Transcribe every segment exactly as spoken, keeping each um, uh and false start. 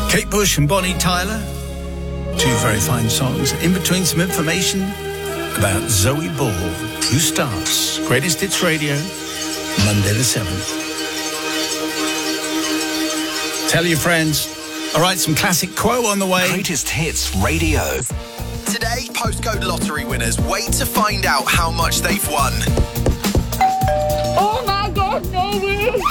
Kate Bush and Bonnie Tyler. Two very fine songs. In between, some information about Zoe Ball, who starts Greatest Hits Radio, Monday the seventh. Tell your friends. All right, some classic Quo on the way. Greatest Hits Radio. Today, postcode lottery winners wait to find out how much they've won. Oh my God, no!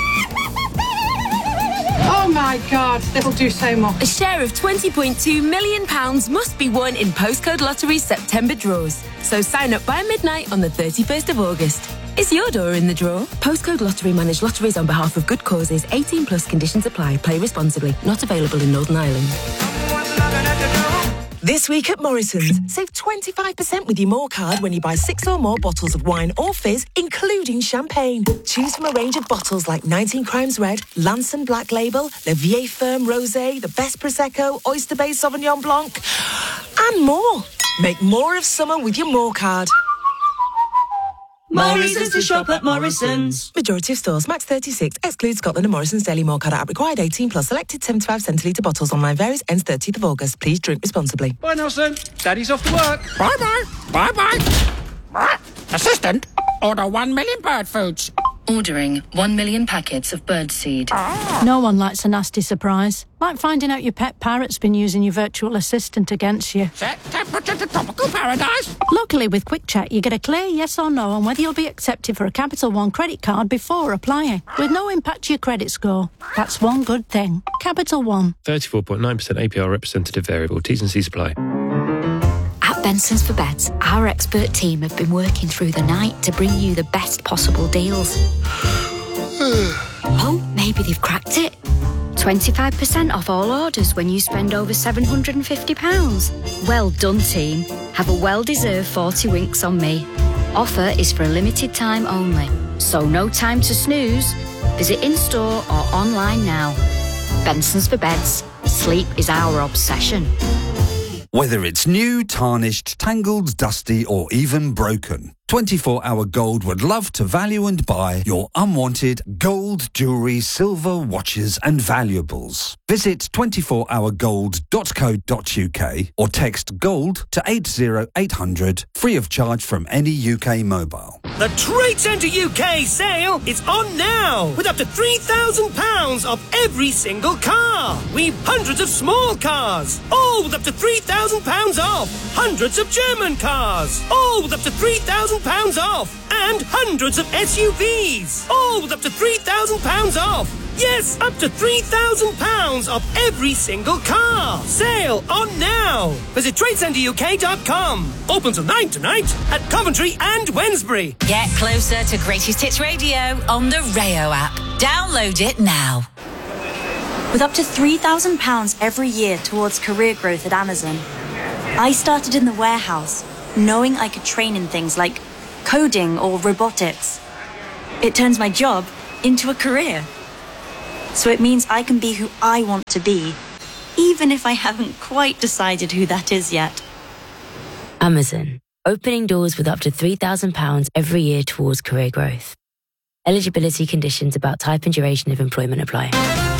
Oh my God, that'll do so much. A share of twenty point two million pounds must be won in Postcode Lottery's September draws. So sign up by midnight on the thirty-first of August. Is your door in the draw? Postcode Lottery manage lotteries on behalf of good causes. eighteen plus conditions apply. Play responsibly. Not available in Northern Ireland. This week at Morrison's, save twenty-five percent with your More card when you buy six or more bottles of wine or fizz, including champagne. Choose from a range of bottles like nineteen Crimes Red, Lanson Black Label, Le Vieille Ferme Rosé, the Best Prosecco, Oyster Bay Sauvignon Blanc, and more. Make more of summer with your More card. More reasons to shop at Morrison's. Majority of stores, max thirty-six. Excludes Scotland and Morrison's Daily More card app. Required eighteen plus. Selected seventy-five centilitre bottles. Online varies. Ends thirtieth of August. Please drink responsibly. Bye, Nelson. Daddy's off to work. Bye-bye. Bye-bye. Assistant, order one million bird foods. Ordering one million packets of bird seed. No one likes a nasty surprise. Like finding out your pet parrot's been using your virtual assistant against you. Set temperature to tropical paradise. Luckily, with Quick Check, you get a clear yes or no on whether you'll be accepted for a Capital One credit card before applying, with no impact to your credit score. That's one good thing. Capital One. thirty-four point nine percent A P R representative variable. T's and C's apply. At Benson's for Beds, our expert team have been working through the night to bring you the best possible deals. Oh, maybe they've cracked it. twenty-five percent off all orders when you spend over seven hundred and fifty pounds. Well done, team. Have a well-deserved forty winks on me. Offer is for a limited time only, so no time to snooze. Visit in-store or online now. Benson's for Beds. Sleep is our obsession. Whether it's new, tarnished, tangled, dusty or even broken, twenty-four hour Gold would love to value and buy your unwanted gold, jewellery, silver, watches and valuables. Visit twenty-four hour gold dot co dot uk or text GOLD to eight oh eight hundred, free of charge from any U K mobile. The Trade Centre U K sale is on now, with up to three thousand pounds off every single car. We've hundreds of small cars, all with up to three thousand pounds off. Hundreds of German cars, all with up to three thousand pounds off. And hundreds of S U Vs, all with up to three thousand pounds off. Yes, up to three thousand pounds off every single car. Sale on now. Visit trade centre U K dot com. Open till nine tonight at Coventry and Wednesbury. Get closer to Greatest Hits Radio on the Rayo app. Download it now. With up to three thousand pounds every year towards career growth at Amazon, I started in the warehouse, knowing I could train in things like coding or robotics. It turns my job into a career. So it means I can be who I want to be, even if I haven't quite decided who that is yet. Amazon, opening doors with up to three thousand pounds every year towards career growth. Eligibility conditions about type and duration of employment apply.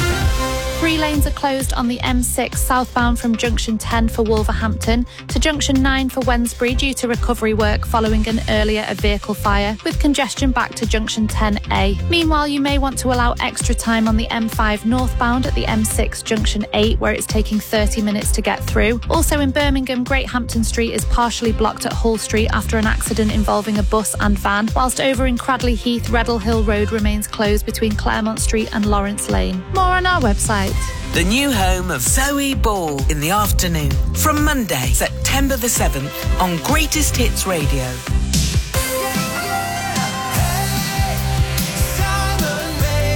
Three lanes are closed on the M six southbound from Junction ten for Wolverhampton to Junction nine for Wednesbury due to recovery work following an earlier vehicle fire, with congestion back to Junction ten A. Meanwhile, you may want to allow extra time on the M five northbound at the M six Junction eight, where it's taking thirty minutes to get through. Also in Birmingham, Great Hampton Street is partially blocked at Hull Street after an accident involving a bus and van, whilst over in Cradley Heath, Reddle Hill Road remains closed between Claremont Street and Lawrence Lane. More on our website. The new home of Zoe Ball in the afternoon from Monday, September the seventh on Greatest Hits Radio.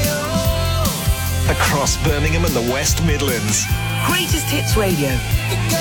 Across Birmingham and the West Midlands. Greatest Hits Radio.